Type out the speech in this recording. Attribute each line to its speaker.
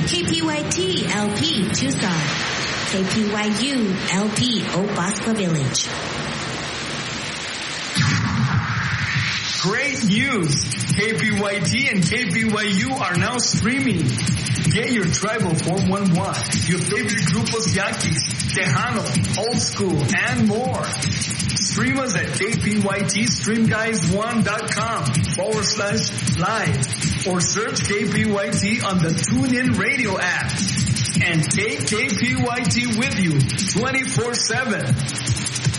Speaker 1: KPYT LP Tucson. KPYU LP Obaspa Village.
Speaker 2: Great news! KPYT and KPYU are now streaming. Get your tribal 411, your favorite grupos Yaquis, Tejano, Old School, and more. Stream us at kpytstreamguys1.com/live or search KPYT on the TuneIn Radio app. And take KPYT with you 24/7.